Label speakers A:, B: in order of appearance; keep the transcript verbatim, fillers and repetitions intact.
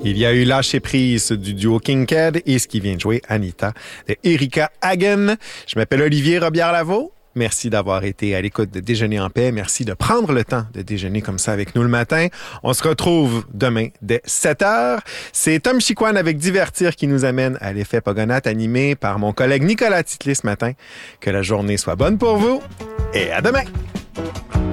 A: Il y a eu Lâcher prise du duo Kinked et ce qui vient de jouer Anita de Erika Hagen. Je m'appelle Olivier Robillard-Lavaux. Merci d'avoir été à l'écoute de Déjeuner en paix. Merci de prendre le temps de déjeuner comme ça avec nous le matin. On se retrouve demain dès sept heures. C'est Tom Chicoine avec Divertir qui nous amène à l'effet Pogonat animé par mon collègue Nicolas Titlis ce matin. Que la journée soit bonne pour vous et à demain!